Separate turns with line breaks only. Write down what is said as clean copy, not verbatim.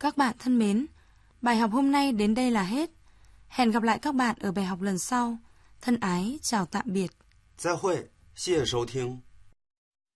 Các bạn thân mến, bài học hôm nay đến đây là hết. Hẹn gặp lại các bạn ở bài học lần sau. Thân ái, chào tạm biệt.
再会，谢谢收听。